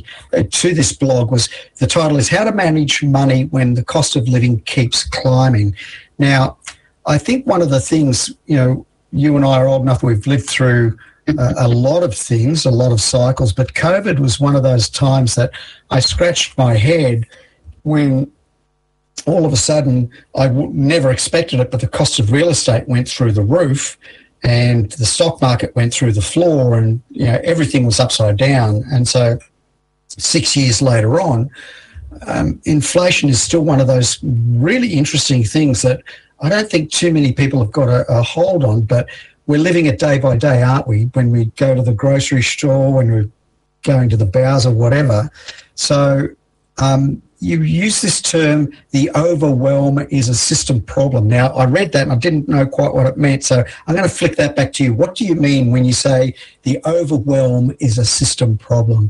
to this blog was, the title is How to Manage Money When the Cost of Living Keeps Climbing. Now, I think one of the things, you and I are old enough, we've lived through a lot of things, a lot of cycles, but COVID was one of those times that I scratched my head when all of a sudden, never expected it, but the cost of real estate went through the roof and the stock market went through the floor, and everything was upside down. And so 6 years later on, inflation is still one of those really interesting things that I don't think too many people have got a hold on, but we're living it day by day, aren't we? When we go to the grocery store, when we're going to the bowser, whatever. So you use this term, the overwhelm is a system problem. Now, I read that and I didn't know quite what it meant, so I'm going to flick that back to you. What do you mean when you say the overwhelm is a system problem?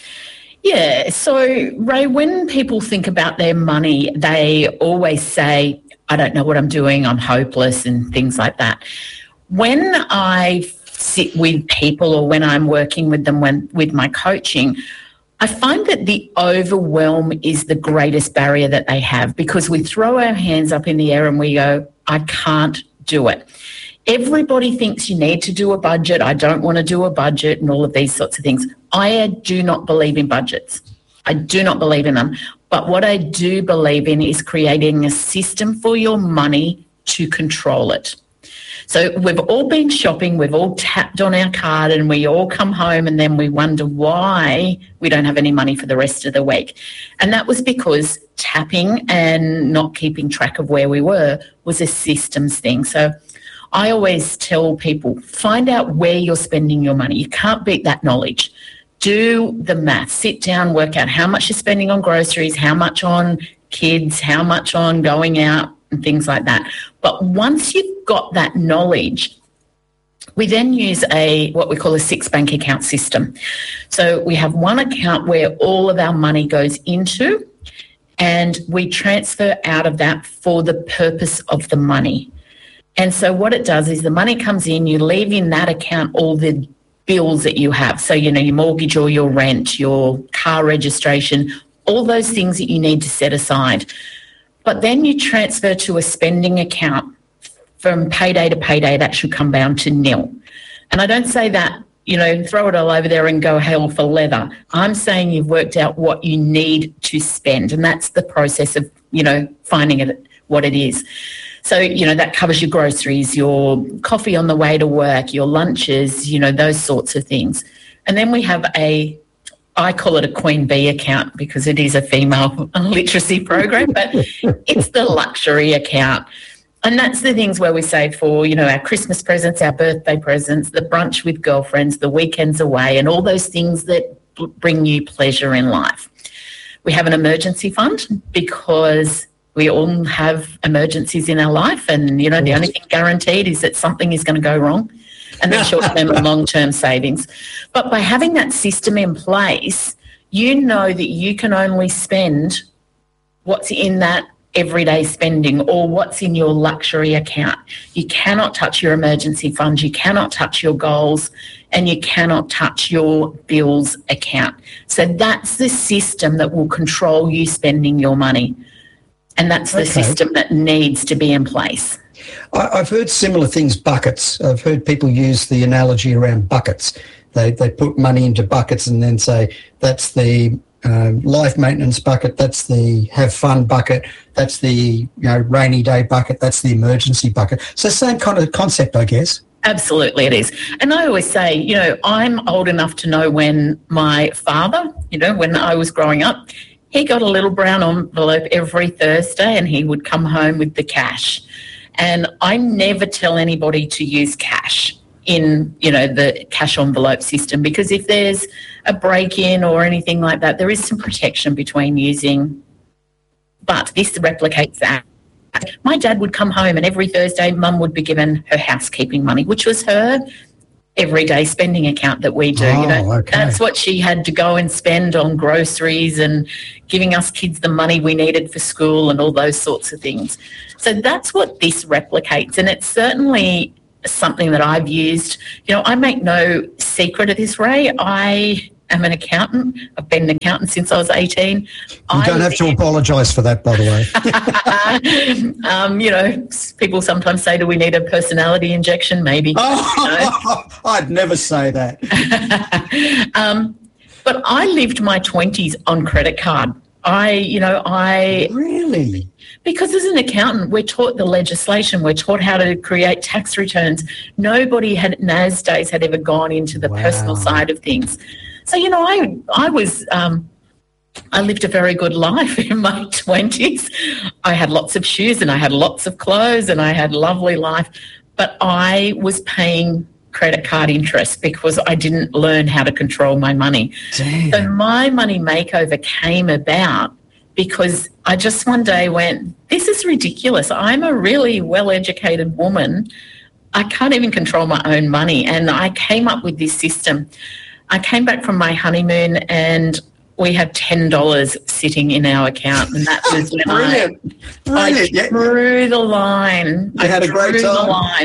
Yeah, so Ray, when people think about their money, they always say, I don't know what I'm doing, I'm hopeless and things like that. When I sit with people or when I'm working with them with my coaching, I find that the overwhelm is the greatest barrier that they have, because we throw our hands up in the air and we go, I can't do it. Everybody thinks you need to do a budget. I don't want to do a budget and all of these sorts of things. I do not believe in budgets. I do not believe in them. But what I do believe in is creating a system for your money to control it. So we've all been shopping, we've all tapped on our card, and we all come home and then we wonder why we don't have any money for the rest of the week. And that was because tapping and not keeping track of where we were was a systems thing. So I always tell people, find out where you're spending your money. You can't beat that knowledge. Do the math. Sit down, work out how much you're spending on groceries, how much on kids, how much on going out, and things like that. But once you've got that knowledge, we then use what we call a 6 bank account system. So we have one account where all of our money goes into, and we transfer out of that for the purpose of the money. And so what it does is the money comes in, you leave in that account all the bills that you have. So, your mortgage or your rent, your car registration, all those things that you need to set aside. But then you transfer to a spending account. From payday to payday, that should come down to nil. And I don't say that, throw it all over there and go hell for leather. I'm saying you've worked out what you need to spend, and that's the process of, finding it what it is. So, that covers your groceries, your coffee on the way to work, your lunches, those sorts of things. And then we have I call it a Queen Bee account because it is a female literacy program, but it's the luxury account. And that's the things where we save for, our Christmas presents, our birthday presents, the brunch with girlfriends, the weekends away, and all those things that bring you pleasure in life. We have an emergency fund because we all have emergencies in our life, and, the only thing guaranteed is that something is going to go wrong. And then short-term and long-term savings. But by having that system in place, you know that you can only spend what's in that everyday spending or what's in your luxury account. You cannot touch your emergency fund, you cannot touch your goals, and you cannot touch your bills account. So that's the system that will control you spending your money. And that's the system that needs to be in place. I've heard similar things, buckets. I've heard people use the analogy around buckets. They put money into buckets and then say that's the life maintenance bucket, that's the have fun bucket, that's the rainy day bucket, that's the emergency bucket. So same kind of concept, I guess. Absolutely it is. And I always say, I'm old enough to know when my father, when I was growing up, he got a little brown envelope every Thursday and he would come home with the cash. And I never tell anybody to use cash in, the cash envelope system, because if there's a break-in or anything like that, there is some protection between using. But this replicates that. My dad would come home and every Thursday Mum would be given her housekeeping money, which was her everyday spending account that we do. That's what she had to go and spend on groceries and giving us kids the money we needed for school and all those sorts of things. So that's what this replicates, and it's certainly something that I've used. I make no secret of this, Ray. I am an accountant. I've been an accountant since I was 18. You don't have to apologise for that, by the way. People sometimes say, do we need a personality injection? Maybe. I'd never say that. But I lived my 20s on credit card. Really? Because as an accountant, we're taught the legislation, we're taught how to create tax returns. Nobody in those days had ever gone into the personal side of things. So, I lived a very good life in my 20s. I had lots of shoes and I had lots of clothes and I had a lovely life, but I was paying credit card interest because I didn't learn how to control my money. Damn. So my money makeover came about because I just one day went, this is ridiculous. I'm a really well-educated woman. I can't even control my own money. And I came up with this system. I came back from my honeymoon and we had $10 sitting in our account. And that was when I drew the line. You had a great time.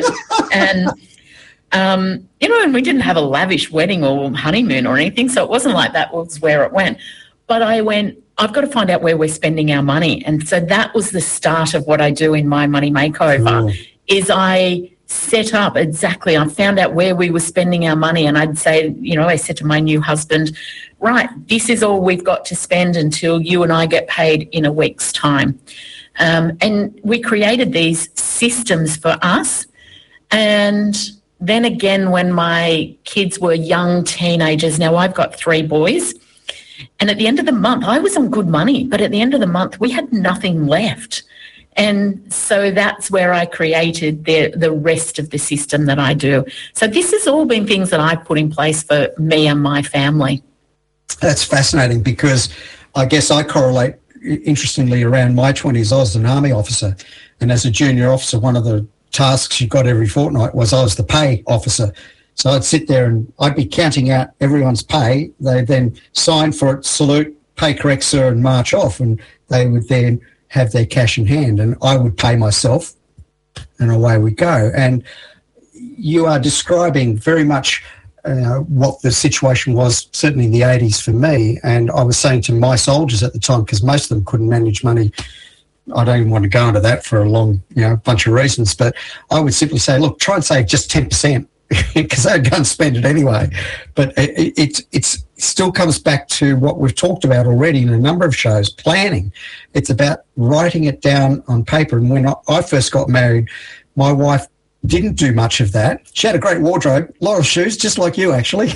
And and we didn't have a lavish wedding or honeymoon or anything, so it wasn't like that was where it went. But I went, I've got to find out where we're spending our money. And so that was the start of what I do in my money makeover, is I set up exactly, I found out where we were spending our money, and I'd say, I said to my new husband, right, this is all we've got to spend until you and I get paid in a week's time. And we created these systems for us. And then again, when my kids were young teenagers, now I've got 3 boys, and at the end of the month, I was on good money, but at the end of the month, we had nothing left. And so that's where I created the rest of the system that I do. So this has all been things that I've put in place for me and my family. That's fascinating, because I guess I correlate, interestingly, around my 20s. I was an army officer, and as a junior officer, one of the tasks you got every fortnight was I was the pay officer. So I'd sit there and I'd be counting out everyone's pay. They then sign for it, salute, pay correct, sir, and march off. And they would then have their cash in hand, and I would pay myself, and away we go. And you are describing very much what the situation was, certainly in the 80s for me. And I was saying to my soldiers at the time, because most of them couldn't manage money, I don't even want to go into that for a long, bunch of reasons, but I would simply say, look, try and save just 10%, because they'd go and spend it anyway. But it still comes back to what we've talked about already in a number of shows, planning. It's about writing it down on paper. And when I first got married, my wife didn't do much of that. She had a great wardrobe, a lot of shoes, just like you, actually.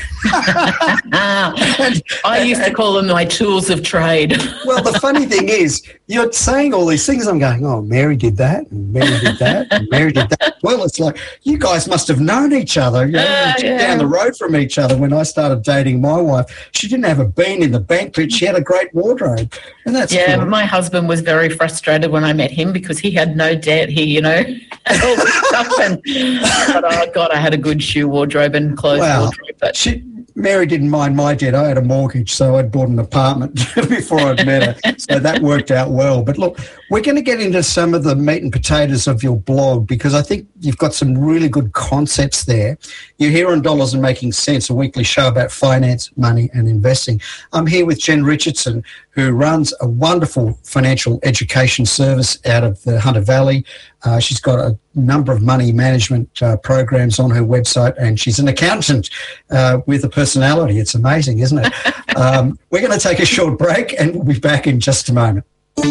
I used to call them my tools of trade. Well, the funny thing is, you're saying all these things. I'm going, oh, Mary did that, and Mary did that, and Mary did that. Well, it's like, you guys must have known each other, down the road from each other. When I started dating my wife, she didn't have a bean in the bank, but she had a great wardrobe. And that's cool. My husband was very frustrated when I met him because he had no debt. He, had all this stuff. But oh God, I had a good shoe wardrobe and clothes wardrobe. But Mary didn't mind my debt. I had a mortgage, so I'd bought an apartment before I'd met her. So that worked out well. But look, we're going to get into some of the meat and potatoes of your blog, because I think you've got some really good concepts there. You're here on Dollars and Making Sense, a weekly show about finance, money and investing. I'm here with Jen Richardson, who runs a wonderful financial education service out of the Hunter Valley. She's got a number of money management programs on her website, and she's an accountant with a personality. It's amazing, isn't it? We're going to take a short break, and we'll be back in just a moment.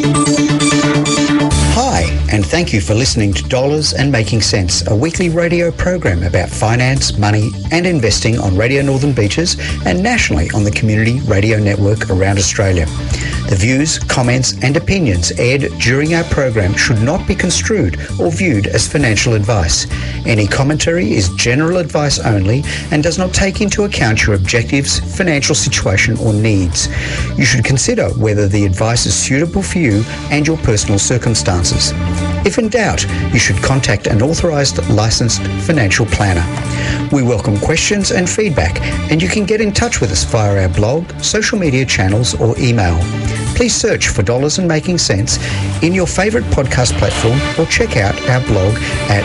Hi, and thank you for listening to Dollars and Making Sense, a weekly radio program about finance, money and investing on Radio Northern Beaches and nationally on the Community Radio Network around Australia. The views, comments and opinions aired during our program should not be construed or viewed as financial advice. Any commentary is general advice only and does not take into account your objectives, financial situation or needs. You should consider whether the advice is suitable for you and your personal circumstances. If in doubt, you should contact an authorised licensed financial planner. We welcome questions and feedback, and you can get in touch with us via our blog, social media channels or email. Please search for Dollars and Making Sense in your favourite podcast platform, or check out our blog at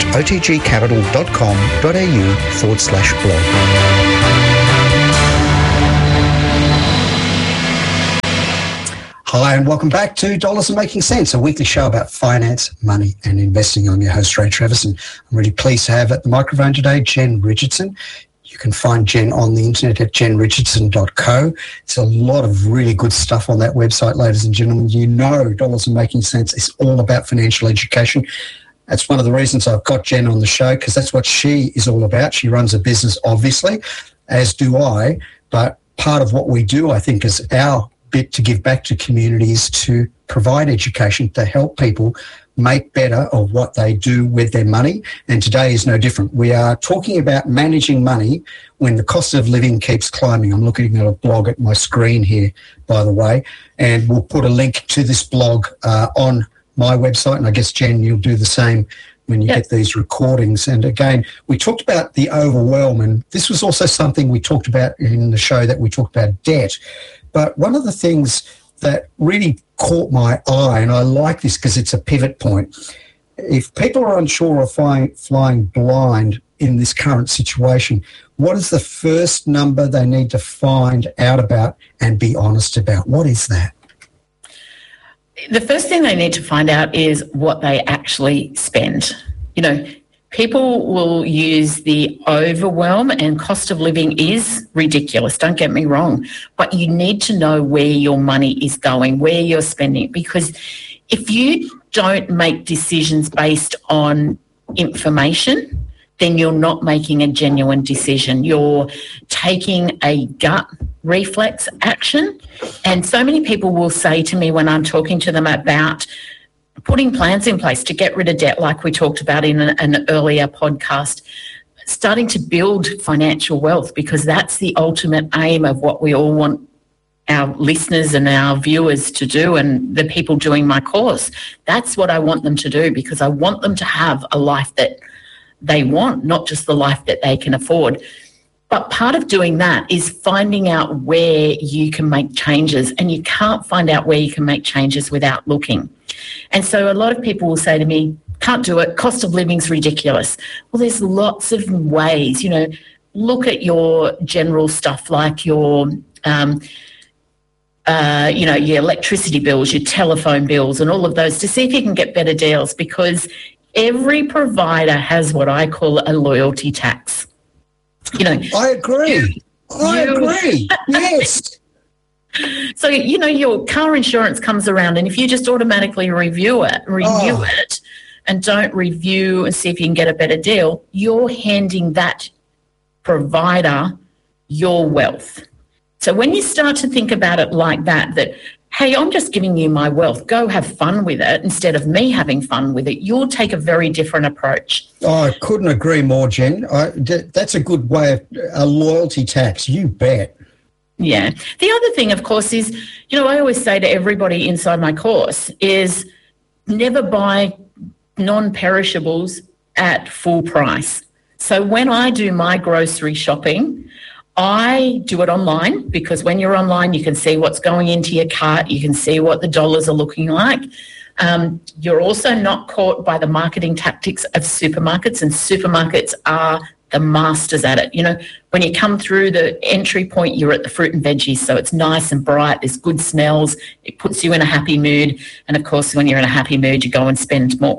otgcapital.com.au/blog. Hi, and welcome back to Dollars and Making Sense, a weekly show about finance, money, and investing. I'm your host, Ray Travis, and I'm really pleased to have at the microphone today Jen Richardson. You can find Jen on the internet at jenrichardson.co. It's a lot of really good stuff on that website, ladies and gentlemen. You know Dollars and Making Sense is all about financial education. That's one of the reasons I've got Jen on the show, because that's what she is all about. She runs a business, obviously, as do I, but part of what we do, I think, is our bit to give back to communities, to provide education, to help people make better of what they do with their money. And today is no different. We are talking about managing money when the cost of living keeps climbing. I'm looking at a blog at my screen here, by the way, and we'll put a link to this blog on my website. And I guess, Jen, you'll do the same when you get these recordings. And again, we talked about the overwhelm, and this was also something we talked about in the show, that we talked about debt. But one of the things that really caught my eye, and I like this because it's a pivot point, if people are unsure of flying blind in this current situation, what is the first number they need to find out about and be honest about? What is that? The first thing they need to find out is what they actually spend. You know, people will use the overwhelm, and cost of living is ridiculous, don't get me wrong, but you need to know where your money is going, where you're spending it, because if you don't make decisions based on information, then you're not making a genuine decision. You're taking a gut reflex action. And so many people will say to me when I'm talking to them about putting plans in place to get rid of debt, like we talked about in an earlier podcast, starting to build financial wealth, because that's the ultimate aim of what we all want our listeners and our viewers to do, and the people doing my course. That's what I want them to do, because I want them to have a life that they want, not just the life that they can afford. But part of doing that is finding out where you can make changes, and you can't find out where you can make changes without looking. And so a lot of people will say to me, can't do it, cost of living's ridiculous. Well, there's lots of ways, look at your general stuff like your electricity bills, your telephone bills, and all of those, to see if you can get better deals, because every provider has what I call a loyalty tax. I agree. Yes. So, your car insurance comes around, and if you just automatically review it and don't review and see if you can get a better deal, you're handing that provider your wealth. So when you start to think about it like that, hey, I'm just giving you my wealth, go have fun with it, instead of me having fun with it, you'll take a very different approach. Oh, I couldn't agree more, Jen. That's a good way of a loyalty tax, you bet. Yeah. The other thing, of course, is, I always say to everybody inside my course is never buy non-perishables at full price. So when I do my grocery shopping, I do it online, because when you're online, you can see what's going into your cart. You can see what the dollars are looking like. You're also not caught by the marketing tactics of supermarkets, and supermarkets are the masters at it. When you come through the entry point, you're at the fruit and veggies, so it's nice and bright, there's good smells, it puts you in a happy mood, and of course, when you're in a happy mood, you go and spend more.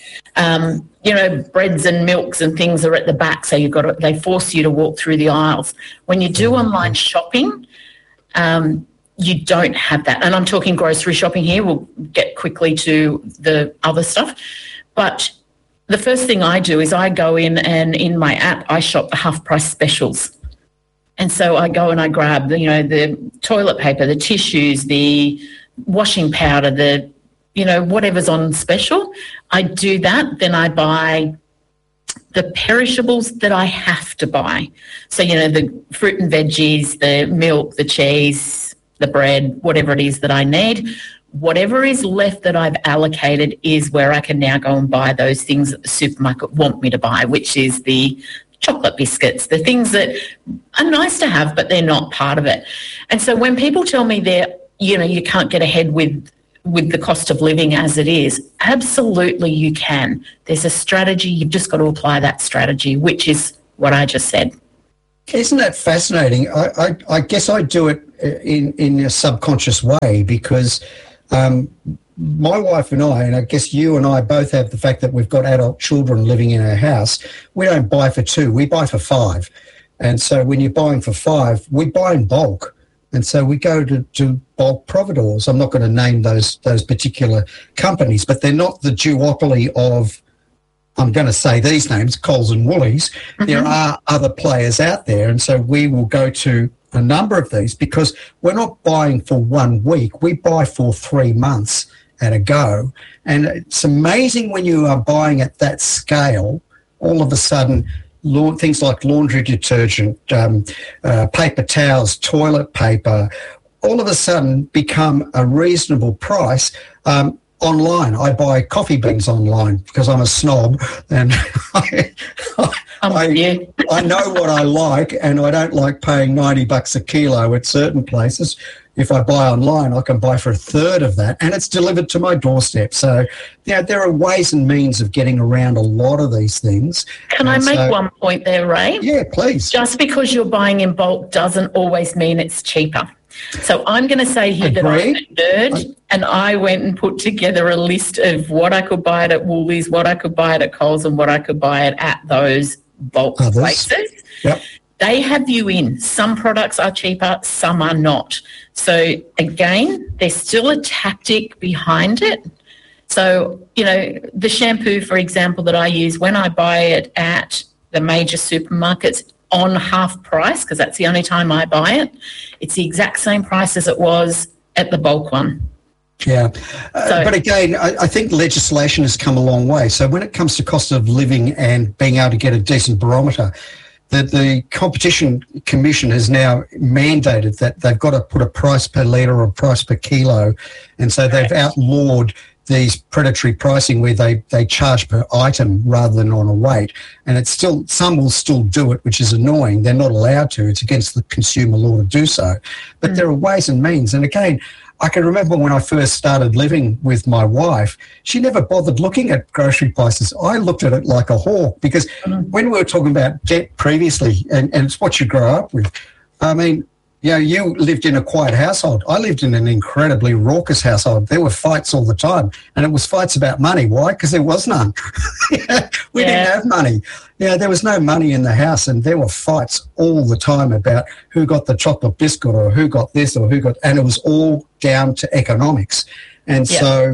Breads and milks and things are at the back, so they force you to walk through the aisles. When you do online shopping, you don't have that. And I'm talking grocery shopping here. We'll get quickly to the other stuff. But the first thing I do is I go in, and in my app, I shop the half-price specials. And so I go and I grab, the toilet paper, the tissues, the washing powder, whatever's on special. I do that. Then I buy the perishables that I have to buy. So, the fruit and veggies, the milk, the cheese, the bread, whatever it is that I need. Whatever is left that I've allocated is where I can now go and buy those things that the supermarket want me to buy, which is the chocolate biscuits, the things that are nice to have, but they're not part of it. And so when people tell me you can't get ahead with the cost of living as it is, absolutely you can. There's a strategy. You've just got to apply that strategy, which is what I just said. Isn't that fascinating? I guess I do it in a subconscious way because my wife and I guess you and I both have the fact that we've got adult children living in our house. We don't buy for 2, we buy for 5. And so when you're buying for 5, we buy in bulk. And so we go to bulk providors. I'm not going to name those particular companies, but they're not the duopoly of, I'm going to say these names, Coles and Woolies. Mm-hmm. There are other players out there. And so we will go to a number of these because we're not buying for 1 week. We buy for 3 months at a go. And it's amazing when you are buying at that scale, all of a sudden, things like laundry detergent, paper towels, toilet paper, all of a sudden become a reasonable price. Online, I buy coffee beans online because I'm a snob and I know what I like, and I don't like paying $90 a kilo at certain places. If I buy online, I can buy for a third of that, and it's delivered to my doorstep. So, there are ways and means of getting around a lot of these things. Can I make one point there, Ray? Yeah, please. Just because you're buying in bulk doesn't always mean it's cheaper. So I'm going to say here that I'm a nerd, and I went and put together a list of what I could buy it at Woolies, what I could buy it at Coles, and what I could buy it at those bulk places. Yep. They have you in. Some products are cheaper, some are not. So, again, there's still a tactic behind it. So, the shampoo, for example, that I use, when I buy it at the major supermarkets on half price, because that's the only time I buy it, it's the exact same price as it was at the bulk one. Yeah. But again, I think legislation has come a long way. So when it comes to cost of living and being able to get a decent barometer, the Competition Commission has now mandated that they've got to put a price per litre or a price per kilo. And so they've outlawed these predatory pricing where they charge per item rather than on a weight. And it's still, some will still do it, which is annoying. They're not allowed to. It's against the consumer law to do so. But there are ways and means. And again, I can remember when I first started living with my wife, she never bothered looking at grocery prices. I looked at it like a hawk because when we were talking about debt previously, and it's what you grow up with, I mean, you lived in a quiet household. I lived in an incredibly raucous household. There were fights all the time, and it was fights about money. Why? Because there was none. We didn't have money. There was no money in the house, and there were fights all the time about who got the chocolate biscuit or who got this or who got, and it was all down to economics. And so,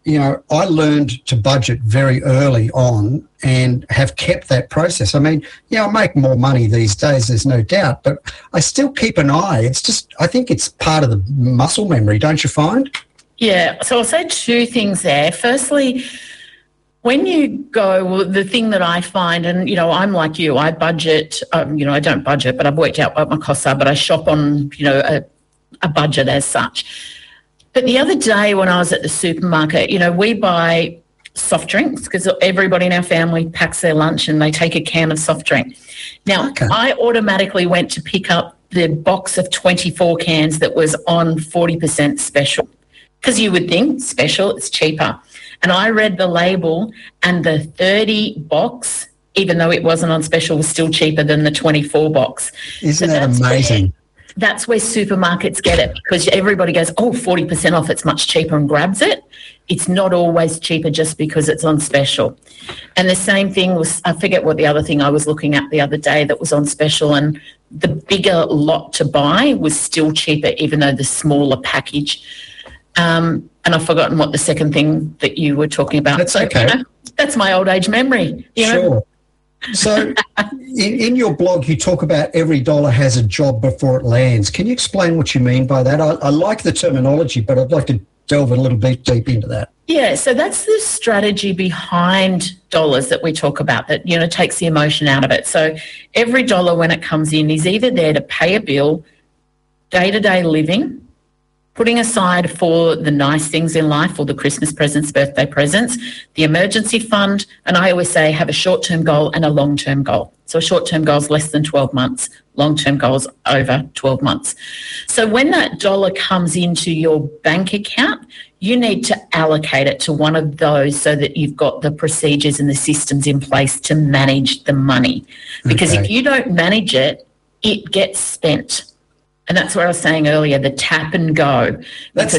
I learned to budget very early on and have kept that process. I mean, I make more money these days, there's no doubt, but I still keep an eye. It's just, I think it's part of the muscle memory, don't you find? Yeah, so I'll say 2 things there. Firstly, when you go, the thing that I find, and, I'm like you, I budget, I don't budget, but I've worked out what my costs are, but I shop on, a budget as such. But the other day when I was at the supermarket, we buy soft drinks because everybody in our family packs their lunch and they take a can of soft drink. Now, I automatically went to pick up the box of 24 cans that was on 40% special because you would think special, it's cheaper. And I read the label and the 30 box, even though it wasn't on special, was still cheaper than the 24 box. Isn't that amazing? That's where supermarkets get it because everybody goes, 40% off, it's much cheaper, and grabs it. It's not always cheaper just because it's on special. And the same thing was, I forget what the other thing I was looking at the other day that was on special, and the bigger lot to buy was still cheaper even though the smaller package. And I've forgotten what the second thing that you were talking about. That's okay. That's my old age memory. Sure. So in your blog, you talk about every dollar has a job before it lands. Can you explain what you mean by that? I like the terminology, but I'd like to delve a little bit deep into that. Yeah, so that's the strategy behind dollars that we talk about that, takes the emotion out of it. So every dollar when it comes in is either there to pay a bill, day-to-day living, putting aside for the nice things in life, or the Christmas presents, birthday presents, the emergency fund, and I always say have a short-term goal and a long-term goal. So a short-term goal is less than 12 months, long-term goal is over 12 months. So when that dollar comes into your bank account, you need to allocate it to one of those so that you've got the procedures and the systems in place to manage the money. Because if you don't manage it, it gets spent. And that's what I was saying earlier, the tap and go. That's